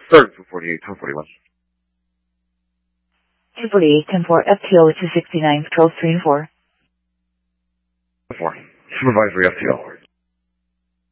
Start 248, 1041. 248, 10-4, FTO 269, patrol 3 and 4. 4. Supervisory FTO.